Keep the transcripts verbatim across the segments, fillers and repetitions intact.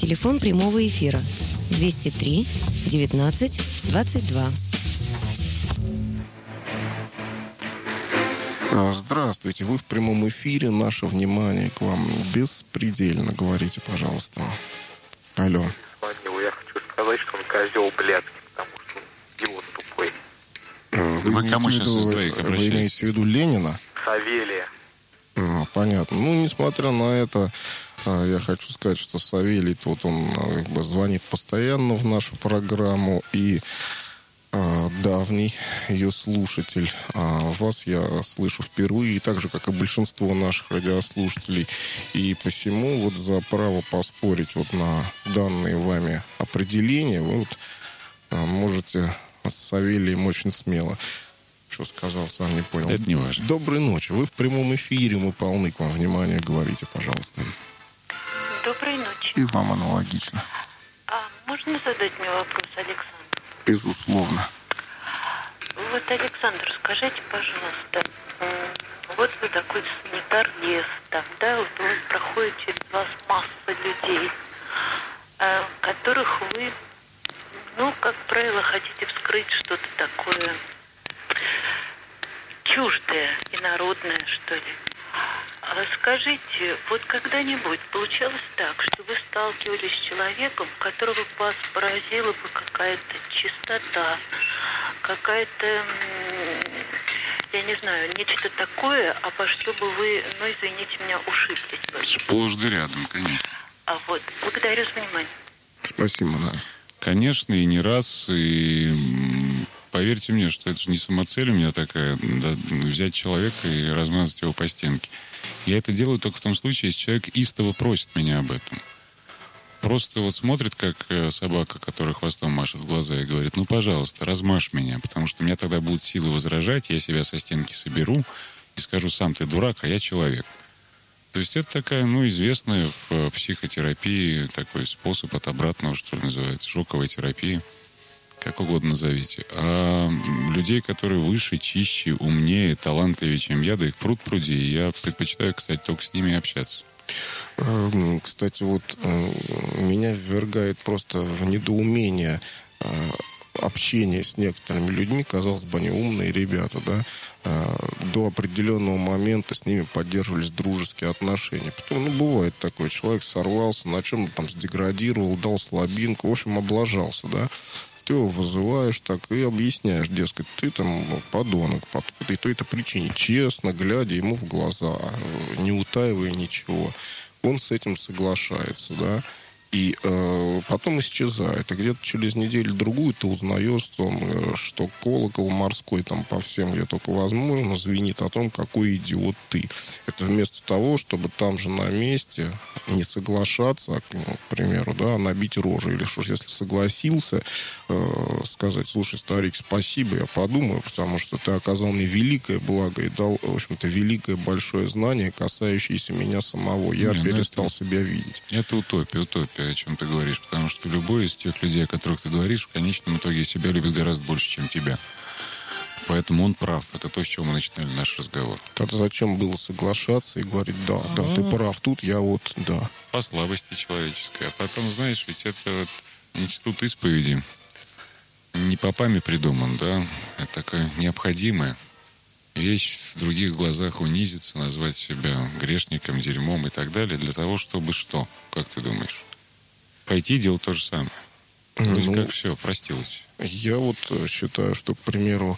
Телефон прямого эфира двести три девятнадцать двадцать два. Здравствуйте, вы в прямом эфире. Наше внимание к вам беспредельно. Говорите, пожалуйста. Алло. Я хочу сказать, что он козел блядский, потому что он идиот тупой. Вы, вы кому сейчас из двоих обращаетесь? Вы имеете в виду Ленина? Савелия. Ну, понятно. Ну, несмотря на это, я хочу сказать, что Савелий, вот он как бы звонит постоянно в нашу программу, и а, давний ее слушатель. А вас я слышу впервые, так же, как и большинство наших радиослушателей. И посему вот за право поспорить вот на данные вами определения вы вот а, можете с Савелием очень смело. Что сказал, сам не понял. Это не важно. Доброй ночи. Вы в прямом эфире, мы полны к вам внимания. Говорите, пожалуйста. Доброй ночи. И вам аналогично. А можно задать мне вопрос, Александр? Безусловно. Вот, Александр, скажите, пожалуйста, вот вы такой санитар лес, там, да, вот у вас проходит через вас масса людей, которых вы, ну, как правило, хотите вскрыть что-то такое чуждое, инородное, что ли. А скажите, вот когда-нибудь получалось так, что вы сталкивались с человеком, которого вас поразила бы какая-то чистота, какая-то, я не знаю, нечто такое, а во что бы вы, ну, извините меня, ушиблись? Сплошь да рядом, конечно. А вот, благодарю за внимание. Спасибо, да. Конечно, и не раз, и поверьте мне, что это же не самоцель у меня такая, да, взять человека и размазать его по стенке. Я это делаю только в том случае, если человек истово просит меня об этом. Просто вот смотрит, как собака, которая хвостом машет в глаза, и говорит: ну, пожалуйста, размажь меня, потому что у меня тогда будут силы возражать, я себя со стенки соберу и скажу: сам ты дурак, а я человек. То есть это такая, ну, известная в психотерапии такой способ от обратного, что называется, шоковая терапия, как угодно назовите. А людей, которые выше, чище, умнее, талантливее, чем я, да их пруд пруди, я предпочитаю, кстати, только с ними общаться. Кстати, вот меня ввергает просто в недоумение общение с некоторыми людьми. Казалось бы, они умные ребята, да. До определенного момента с ними поддерживались дружеские отношения. Потом, ну, бывает такое, человек сорвался, на чем-то там сдеградировал, дал слабинку, в общем, облажался, да. Ты его вызываешь так и объясняешь, дескать, ты там подонок по той-то причине, честно глядя ему в глаза, не утаивая ничего. Он с этим соглашается, да, и э, потом исчезает. И где-то через неделю-другую ты узнаешь, что, что колокол морской там по всем, где только возможно, звенит о том, какой идиот ты. Это вместо того, чтобы там же на месте не соглашаться, ну, к примеру, да, набить рожу. Или что ж, если согласился, э, сказать: слушай, старик, спасибо, я подумаю, потому что ты оказал мне великое благо и дал, в общем-то, великое большое знание, касающееся меня самого. Я не, перестал это, себя видеть. Это утопия, утопия, о чем ты говоришь, потому что любой из тех людей, о которых ты говоришь, в конечном итоге себя любит гораздо больше, чем тебя. Поэтому он прав. Это то, с чего мы начинали наш разговор. Тогда зачем было соглашаться и говорить: да, да, А-а-а. ты прав, тут я вот, да. По слабости человеческой. А потом, знаешь, ведь это вот институт исповеди не попами придуман, да? Это такая необходимая вещь в других глазах унизиться, назвать себя грешником, дерьмом и так далее, для того, чтобы что? Как ты думаешь? Пойти делать то же самое. Вроде ну, как все, простилось. Я вот считаю, что, к примеру,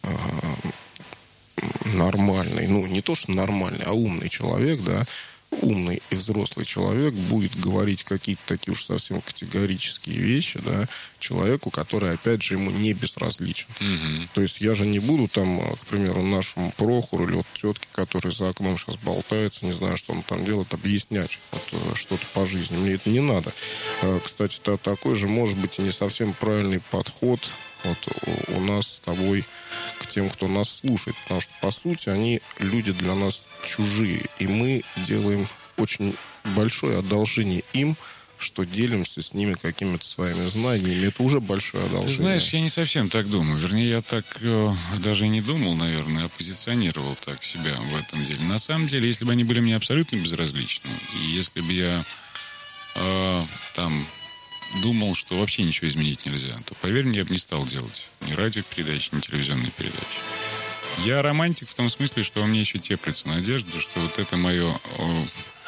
нормальный, ну, не то, что нормальный, а умный человек, да, умный и взрослый человек будет говорить какие-то такие уж совсем категорические вещи, да, человеку, который, опять же, ему не безразличен. Угу. То есть я же не буду там, к примеру, нашему Прохору или вот тетке, которая за окном сейчас болтается, не знаю, что он там делает, объяснять вот, что-то по жизни. Мне это не надо. Кстати, такой же, может быть, и не совсем правильный подход вот у нас с тобой к тем, кто нас слушает. Потому что, по сути, они люди для нас чужие. И мы делаем очень большое одолжение им, что делимся с ними какими-то своими знаниями. Это уже большое одолжение. Ты знаешь, я не совсем так думаю. Вернее, я так э, даже и не думал, наверное, а позиционировал так себя в этом деле. На самом деле, если бы они были мне абсолютно безразличны, и если бы я э, там думал, что вообще ничего изменить нельзя, то, поверь мне, я бы не стал делать ни радиопередачи, ни телевизионные передачи. Я романтик в том смысле, что во мне еще теплится надежда, что вот это мое о,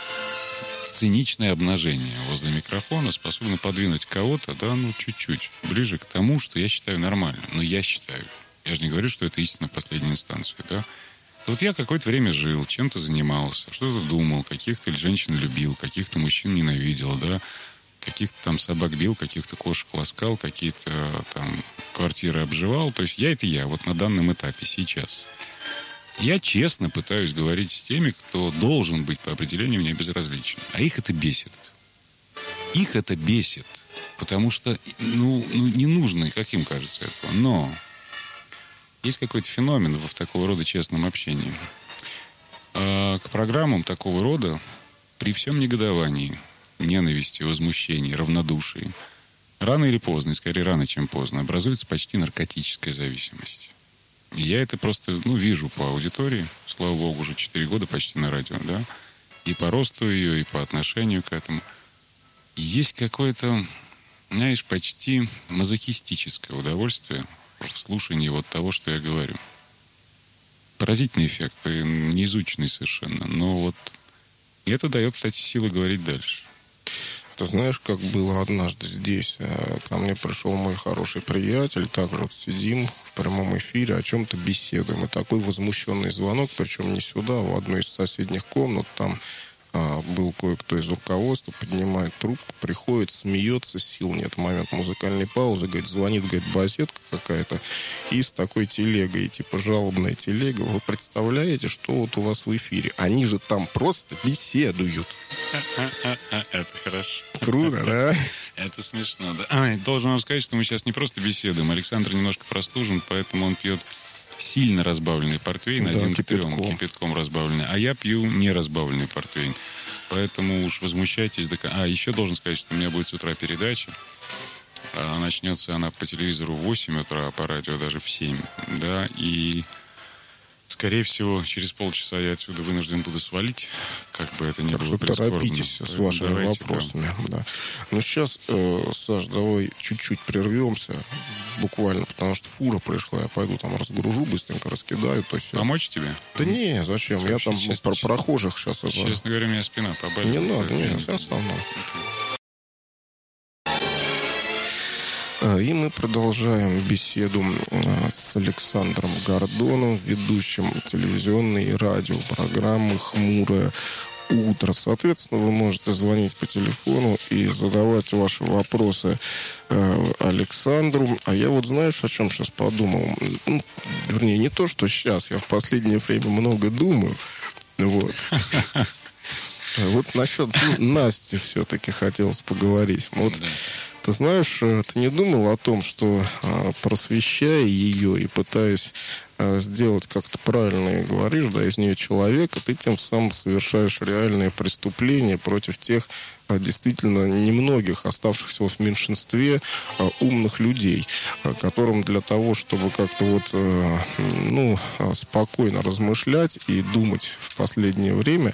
циничное обнажение возле микрофона способно подвинуть кого-то, да, ну, чуть-чуть, ближе к тому, что я считаю нормальным. Но я считаю. Я же не говорю, что это истина в последней инстанции, да. Вот я какое-то время жил, чем-то занимался, что-то думал, каких-то женщин любил, каких-то мужчин ненавидел, да, каких-то там собак бил, каких-то кошек ласкал, какие-то там квартиры обживал. То есть я — это я, вот на данном этапе, сейчас. Я честно пытаюсь говорить с теми, кто должен быть по определению мне безразличен. А их это бесит. Их это бесит. Потому что, ну, ну не нужно, как им кажется, этого. Но есть какой-то феномен в такого рода честном общении. А к программам такого рода при всем негодовании, ненависти, возмущении, равнодушии, рано или поздно, и скорее рано, чем поздно, образуется почти наркотическая зависимость. И я это просто, ну, вижу по аудитории, слава богу, уже четыре года почти на радио, да, и по росту ее, и по отношению к этому. Есть какое-то, знаешь, почти мазохистическое удовольствие в слушании вот того, что я говорю. Поразительный эффект, неизученный совершенно, но вот это дает, кстати, силы говорить дальше. Ты знаешь, как было однажды здесь? Ко мне пришел мой хороший приятель, также вот сидим в прямом эфире, о чем-то беседуем. И такой возмущенный звонок, причем не сюда, а в одну из соседних комнат. Там а, был кое-кто из руководства, поднимает трубку, приходит, смеется, сил нет. В момент музыкальной паузы, говорит, звонит, говорит, басетка какая-то, и с такой телегой, типа жалобная телега. Вы представляете, что вот у вас в эфире? Они же там просто беседуют. Это хорошо. Круто, да? Это смешно, да. А, должен вам сказать, что мы сейчас не просто беседуем. Александр немножко простужен, поэтому он пьет сильно разбавленный портвейн, да, один к трем, кипятком разбавленный. А я пью не разбавленный портвейн. Поэтому уж возмущайтесь. До... А, еще должен сказать, что у меня будет с утра передача. А, начнется она по телевизору в восемь утра, а по радио даже в семь. Да, и... Скорее всего, через полчаса я отсюда вынужден буду свалить, как бы это ни было прискорбно. Торопитесь с вашими вопросами. Да. Да. Ну, сейчас, э, Саш, давай чуть-чуть прервемся, буквально, потому что фура пришла, я пойду там разгружу, быстренько раскидаю. То есть... Помочь тебе? Да не, зачем? Я там честно, про прохожих сейчас... Честно говоря, у меня спина побаливает. Не надо, не, все основное. И мы продолжаем беседу с Александром Гордоном, ведущим телевизионной и радиопрограммы «Хмурое утро». Соответственно, вы можете звонить по телефону и задавать ваши вопросы Александру. А я вот, знаешь, о чем сейчас подумал? Ну, вернее, не то, что сейчас. Я в последнее время много думаю. Вот. Вот насчет Насти все-таки хотелось поговорить. Вот. Ты знаешь, ты не думал о том, что, просвещая ее и пытаясь сделать как-то правильно, и говоришь, да, из нее человека, ты тем самым совершаешь реальные преступления против тех действительно немногих, оставшихся в меньшинстве умных людей, которым для того, чтобы как-то вот, ну, спокойно размышлять и думать в последнее время,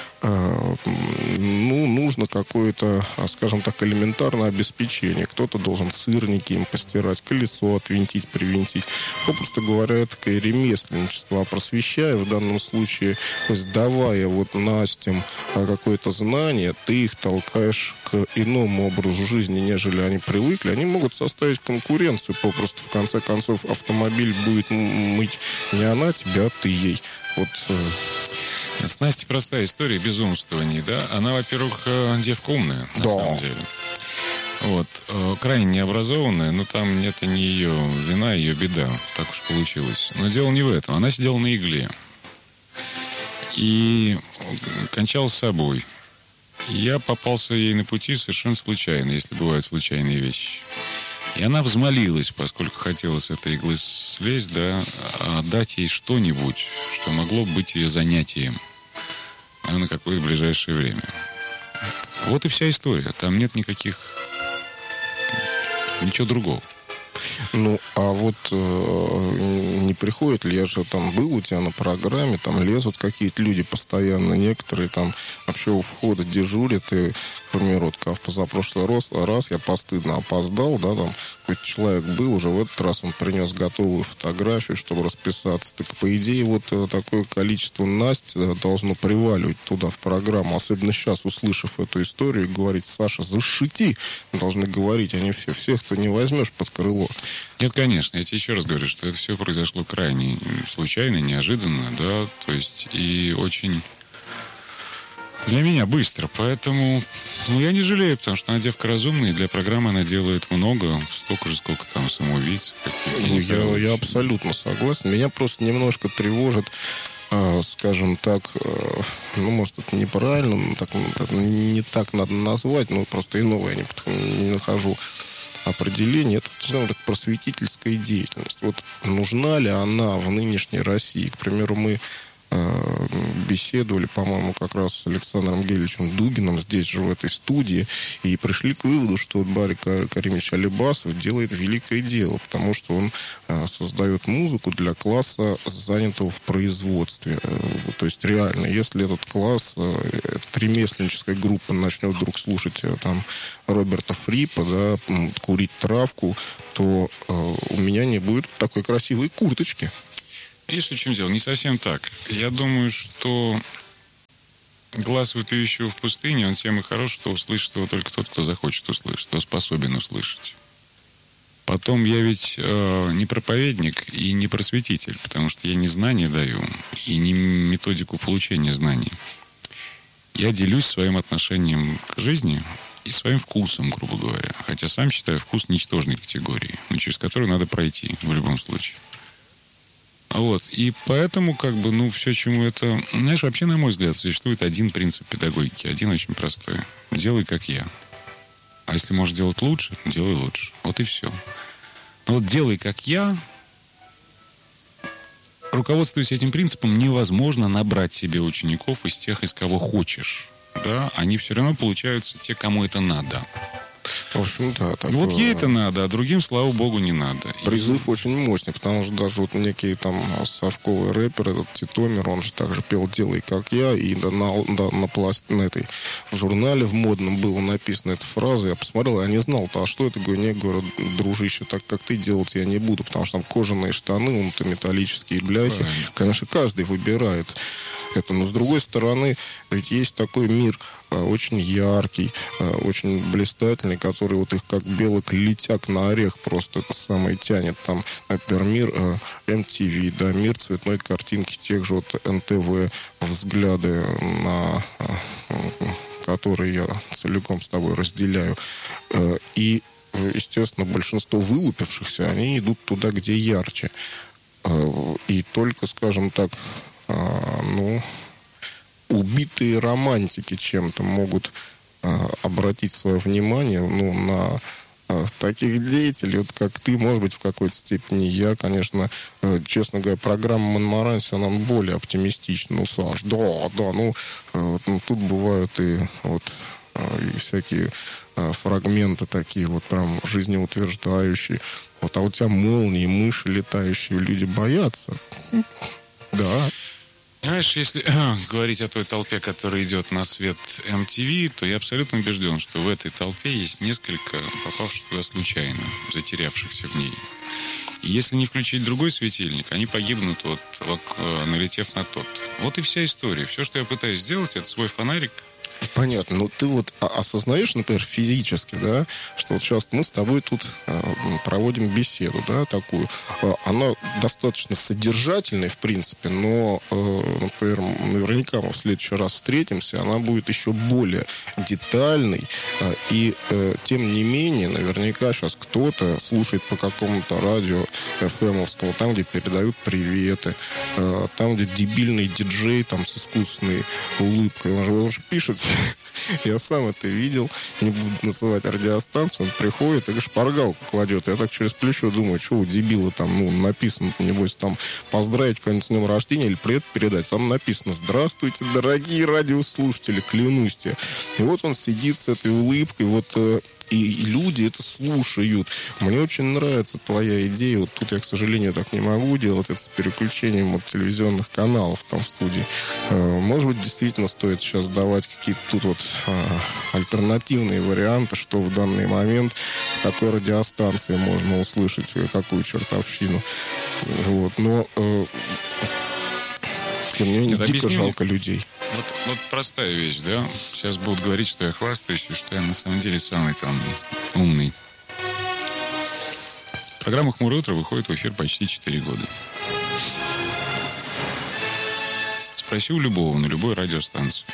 ну, нужно какое-то, скажем так, элементарное обеспечение. Кто-то должен сырники им постирать, колесо отвинтить, привинтить. Попросту говоря, такое ремесленничество. А просвещая в данном случае, давая вот Настям какое-то знание, ты их толкаешь к иному образу жизни, нежели они привыкли. Они могут составить конкуренцию. Попросту, в конце концов, автомобиль будет мыть не она тебя, а ты ей. Вот... С Настей простая история безумствований, да? Она, во-первых, девка умная, на да. самом деле. Вот. Крайне необразованная, но там это не ее вина, ее беда. Так уж получилось. Но дело не в этом. Она сидела на игле. И кончала с собой. И я попался ей на пути совершенно случайно, если бывают случайные вещи. И она взмолилась, поскольку хотела с этой иглы слезть, да, дать ей что-нибудь, что могло быть ее занятием на какое-то ближайшее время. Вот и вся история. Там нет никаких... ничего другого. Ну, а вот э, не приходит ли, я же там был у тебя на программе, там лезут какие-то люди постоянно, некоторые там вообще у входа дежурят, и, к примеру, вот, в позапрошлый раз, раз я постыдно опоздал, да, там какой-то человек был, уже в этот раз он принес готовую фотографию, чтобы расписаться. Так, по идее, вот такое количество Настя должно приваливать туда в программу, особенно сейчас, услышав эту историю, и говорить: Саша, зашити, должны говорить они все, всех-то не возьмешь под крыло. Нет, конечно, я тебе еще раз говорю, что это все произошло крайне случайно, неожиданно, да, то есть и очень для меня быстро, поэтому ну, я не жалею, потому что она девка разумная, и для программы она делает много, столько же, сколько там самоубийц. Ну, я, я абсолютно согласен. Меня просто немножко тревожит, э, скажем так, э, ну, может, это неправильно, так, это не так надо назвать, но просто иного я не, не нахожу определение. Это, знаете, так, просветительская деятельность. Вот нужна ли она в нынешней России? К примеру, мы э, беседовали, по-моему, как раз с Александром Геличем Дугиным здесь же, в этой студии, и пришли к выводу, что вот Барри Каримович Алибасов делает великое дело, потому что он э, создает музыку для класса, занятого в производстве. Э, то есть реально, если этот класс, э, эта ремесленническая группа начнет вдруг слушать э, там Роберта Фрипа, да, курить травку, то э, у меня не будет такой красивой курточки. Видишь, в чем дело? Не совсем так. Я думаю, что глаз вопиющего в пустыне, он тем и хорош, что услышит его только тот, кто захочет услышать, кто способен услышать. Потом я ведь э, не проповедник и не просветитель, потому что я не знания даю и не методику получения знаний. Я делюсь своим отношением к жизни и своим вкусом, грубо говоря. Хотя сам считаю вкус ничтожной категории, через которую надо пройти в любом случае. Вот. И поэтому, как бы, ну, все, чему это... Знаешь, вообще, на мой взгляд, существует один принцип педагогики, один очень простой. Делай, как я. А если можешь делать лучше, делай лучше. Вот и все. Но вот делай, как я... Руководствуясь этим принципом, невозможно набрать себе учеников из тех, из кого хочешь. Да? Они все равно получаются те, кому это надо. В общем, да. Так, вот ей это надо, а другим, слава богу, не надо. Призыв и... очень мощный, потому что даже вот некий там совковый рэпер, этот Титомир, он же также пел «Делай, как я», и да, на, да, на, пласт... на этой, в журнале в модном было написана эта фраза, я посмотрел, я не знал-то, а что это, говорю, не, говорю, дружище, так как ты делать я не буду, потому что там кожаные штаны, он-то металлические бляхи. Правильно. Конечно, каждый выбирает это, но с другой стороны, ведь есть такой мир, очень яркий, очень блистательный, который вот их как белок летяк на орех просто это самое тянет. Там, например, мир эм ти ви, да, мир цветной картинки, тех же вот эн тэ вэ, взгляды на которые я целиком с тобой разделяю. И, естественно, большинство вылупившихся, они идут туда, где ярче. И только, скажем так, ну... убитые романтики чем-то могут а, обратить свое внимание ну, на а, таких деятелей, вот как ты, может быть, в какой-то степени я, конечно, а, честно говоря, программа Монмаранси, она более оптимистична. Ну, Саш, да, да, ну, а, ну тут бывают и вот а, и всякие а, фрагменты такие вот прям жизнеутверждающие. Вот, а у тебя молнии, мыши летающие, люди боятся. Да. Понимаешь, если э, говорить о той толпе, которая идет на свет эм ти ви, то я абсолютно убежден, что в этой толпе есть несколько попавших туда случайно, затерявшихся в ней. И если не включить другой светильник, они погибнут, вот, э, налетев на тот. Вот и вся история. Все, что я пытаюсь сделать, это свой фонарик. Понятно. Но ты вот осознаешь, например, физически, да, что вот сейчас мы с тобой тут э, проводим беседу, да, такую. Э, она достаточно содержательная, в принципе, но, э, например, наверняка мы в следующий раз встретимся, она будет еще более детальной. Э, и, э, тем не менее, наверняка сейчас кто-то слушает по какому-то радио эф эм-овскому, там, где передают приветы, э, там, где дебильный диджей там с искусственной улыбкой, он же, он же пишет Я сам это видел, не буду называть радиостанцию, он приходит и шпаргалку кладет. Я так через плечо думаю, что у дебила там, ну, написано, небось, там, поздравить кого-нибудь с днем рождения или привет передать. Там написано: здравствуйте, дорогие радиослушатели, клянусь тебе. И вот он сидит с этой улыбкой, вот... И, и люди это слушают. Мне очень нравится твоя идея. Вот тут я, к сожалению, так не могу делать. Это с переключением от телевизионных каналов там в студии. Может быть, действительно стоит сейчас давать какие-то тут вот альтернативные варианты, что в данный момент в какой радиостанции можно услышать какую чертовщину. Вот. Но тем не менее, дико жалко людей. Вот, вот простая вещь, да? Сейчас будут говорить, что я хвастаюсь, и что я на самом деле самый там умный. Программа «Хмурое утро» выходит в эфир почти четыре года. Спроси у любого, на любой радиостанции.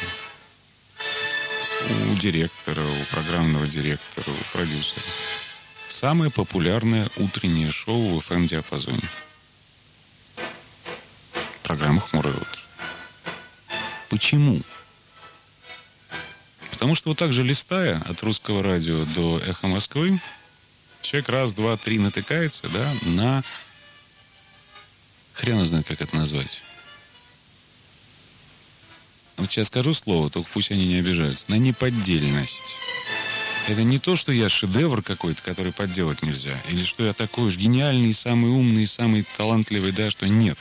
У директора, у программного директора, у продюсера. Самое популярное утреннее шоу в эф эм-диапазоне. Программа «Хмурое утро». Почему? Потому что вот так же, листая от Русского радио до Эхо Москвы, человек раз, два, три натыкается, да, на... Хрен знает, как это назвать. Вот сейчас скажу слово, только пусть они не обижаются. На неподдельность. Это не то, что я шедевр какой-то, который подделать нельзя. Или что я такой уж гениальный, самый умный, самый талантливый, да, что нет.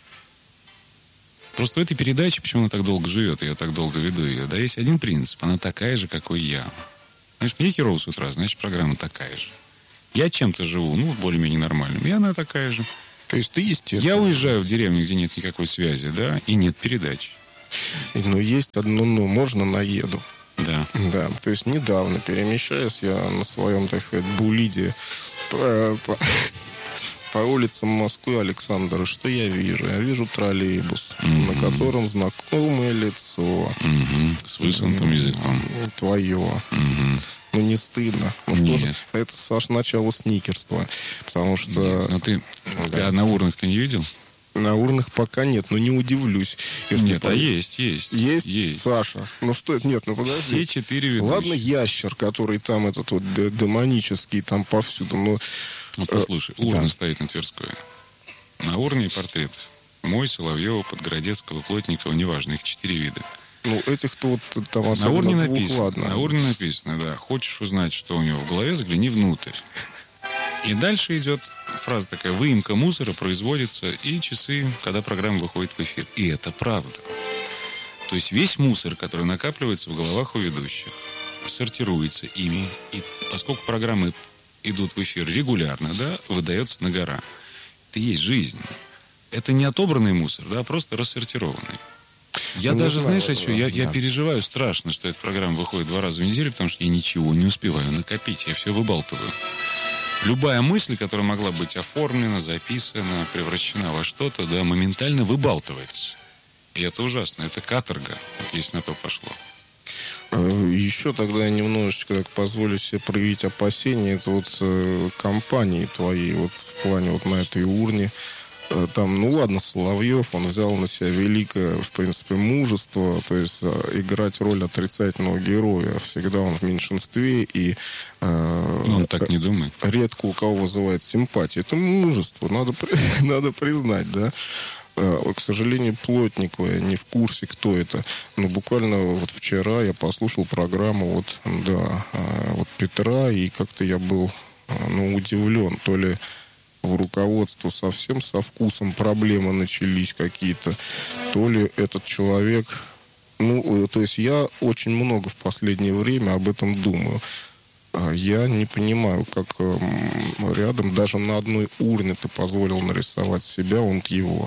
Просто в этой передаче, почему она так долго живет, и я так долго веду ее, да, есть один принцип. Она такая же, какой я. Знаешь, мне херово с утра, значит, программа такая же. Я чем-то живу, ну, более-менее нормальным, и она такая же. То есть ты, естественно... Я уезжаю в деревню, где нет никакой связи, да, и нет передач. Но есть одно «но». Можно наеду. Да. Да, то есть недавно, перемещаясь я на своем, так сказать, булиде по, по, по улицам Москвы, Александра, что я вижу? Я вижу троллейбус, mm-hmm. на котором знакомое лицо. Mm-hmm. С высунутым языком. Твое. Mm-hmm. Ну, не стыдно. Ну, что же, это, Саш, начало сникерства. Потому что... Нет, ну, ты, да. А на урнах ты не видел? На урнах пока нет, но не удивлюсь. Нет, по... а есть, есть. Есть? Есть. Саша. Ну что это? Нет, ну подожди. Все четыре ведущих. Ладно, ящер, который там этот вот демонический, там повсюду, но... Ну, послушай, урна да. стоит на Тверской. На урне портрет. Мой, Соловьева, Подгородецкого, Плотникова, неважно, их четыре вида. Ну, этих-то вот там на урне двух, написано, ладно. на урне написано, да. Хочешь узнать, что у него в голове, загляни внутрь. И дальше идет фраза такая: выемка мусора производится и часы, когда программа выходит в эфир. И это правда. То есть весь мусор, который накапливается в головах у ведущих, сортируется ими. И поскольку программы идут в эфир регулярно, да, выдается на гора. Это и есть жизнь. Это не отобранный мусор, да, а просто рассортированный. Я ну, даже, знаешь, о чем? Я, да. я переживаю страшно, что эта программа выходит два раза в неделю, потому что я ничего не успеваю накопить. Я все выбалтываю. Любая мысль, которая могла быть оформлена, записана, превращена во что-то, да, моментально выбалтывается. И это ужасно. Это каторга, если на то пошло. Еще тогда я немножечко так позволю себе проявить опасения. Это вот э, компании твоей, вот в плане вот на этой урне. Э, там, ну ладно, Соловьев, он взял на себя великое, в принципе, мужество, то есть э, играть роль отрицательного героя. Всегда он в меньшинстве, и э, он так не думает. Редко у кого вызывает симпатию. Это мужество, надо, надо признать, да. К сожалению, Плотникова, я не в курсе, кто это. Но буквально вот вчера я послушал программу вот, да, вот Петра, и как-то я был, ну, удивлен. То ли в руководство совсем со вкусом проблемы начались какие-то, то ли этот человек... Ну, то есть я очень много в последнее время об этом думаю. Я не понимаю, как рядом, даже на одной урне ты позволил нарисовать себя, он его...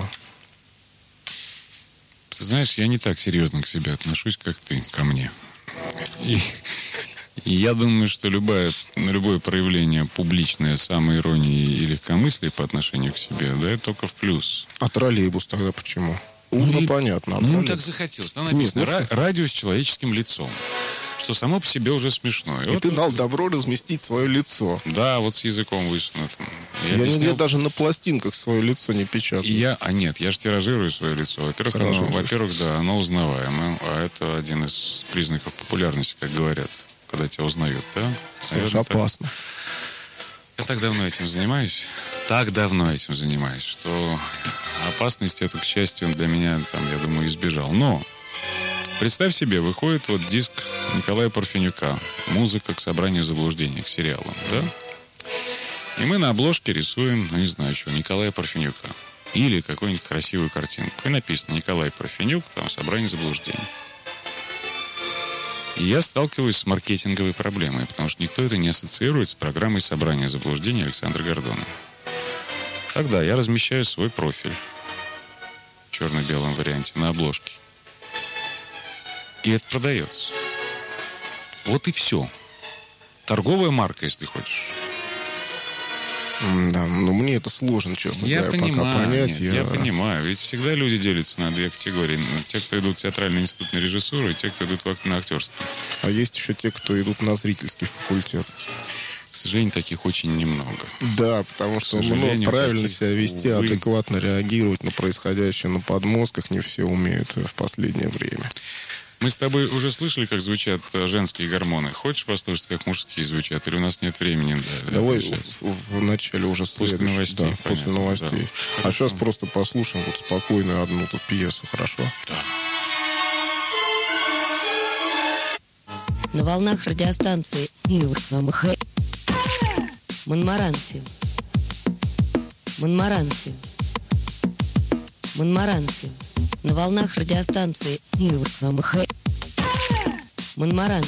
Ты знаешь, я не так серьезно к себе отношусь, как ты ко мне. И, и я думаю, что любое, любое проявление публичное самоиронии и легкомыслия по отношению к себе, да, это только в плюс. А троллейбус тогда почему? Ну, ну понятно. А ну, им так захотелось. Там написано: Нет, ну, радио с человеческим лицом. что само по себе уже смешно. И вот ты вот, дал добро разместить свое лицо. Да, вот с языком высунутым. Я, я объяснил, нигде даже на пластинках свое лицо не печатаю. И я, а нет, я же тиражирую свое лицо. Во-первых, оно, во-первых, да, оно узнаваемое, а это один из признаков популярности, как говорят, когда тебя узнают, да? Слушай, опасно. Я так давно этим занимаюсь, так давно этим занимаюсь, что опасность эту, к счастью, для меня, там, я думаю, избежал. Но представь себе, выходит вот диск Николая Парфенюка «Музыка к собранию заблуждений», к сериалу, да? И мы на обложке рисуем, ну, не знаю, что, Николая Парфенюка. Или какую-нибудь красивую картинку. И написано «Николай Парфенюк, там, собрание заблуждений». И я сталкиваюсь с маркетинговой проблемой, потому что никто это не ассоциирует с программой собрания заблуждений Александра Гордона. Тогда я размещаю свой профиль в черно-белом варианте на обложке. И это продается. Вот и все. Торговая марка, если хочешь. Да, но мне это сложно, честно я говоря, понимаю, пока понять. Нет, я... я понимаю. Ведь всегда люди делятся на две категории. Те, кто идут в театральный институт на режиссуру, и те, кто идут на актерский. А есть еще те, кто идут на зрительский факультет. К сожалению, таких очень немного. Да, потому что ну, правильно таких, себя вести, увы, адекватно реагировать на происходящее на подмостках не все умеют в последнее время. Мы с тобой уже слышали, как звучат женские гормоны. Хочешь послушать, как мужские звучат? Или у нас нет времени? Да, Давай в, в начале уже следующий. После новостей. Да, после новостей. Да. А сейчас просто послушаем вот спокойную одну тут пьесу, хорошо? Да. На волнах радиостанции их самых Монмаранси. Монмаранси. Монмаранси. На волнах радиостанции их самых Монмаранси.